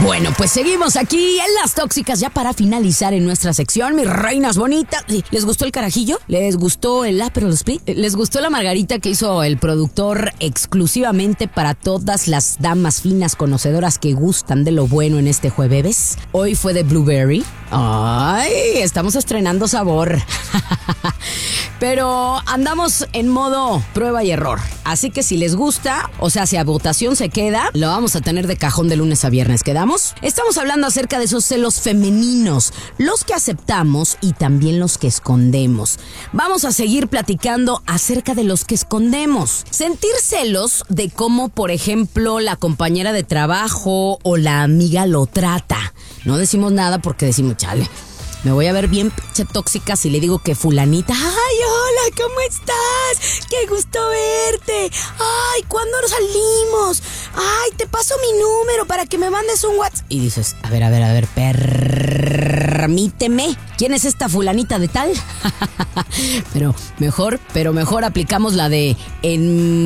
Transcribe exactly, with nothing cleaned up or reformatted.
Bueno, pues seguimos aquí en Las Tóxicas ya para finalizar en nuestra sección, mis reinas bonitas. ¿Les gustó el carajillo? ¿Les gustó el Aperol Spritz? ¿Les gustó la margarita que hizo el productor exclusivamente para todas las damas finas conocedoras que gustan de lo bueno en este jueves? Hoy fue de blueberry. Ay, estamos estrenando sabor. Pero andamos en modo prueba y error. Así que si les gusta, o sea, si a votación se queda, lo vamos a tener de cajón de lunes a viernes. ¿Quedamos? Estamos hablando acerca de esos celos femeninos, los que aceptamos y también los que escondemos. Vamos a seguir platicando acerca de los que escondemos. Sentir celos de cómo, por ejemplo, la compañera de trabajo o la amiga lo trata. No decimos nada porque decimos, chale, me voy a ver bien pinche tóxica si le digo que fulanita, ay, hola, ¿cómo estás? Qué gusto verte. Ay, ¿cuándo nos salimos? Ay, te paso mi número para que me mandes un WhatsApp. Y dices, a ver, a ver, a ver, permíteme. ¿Quién es esta fulanita de tal? Pero mejor, pero mejor aplicamos la de en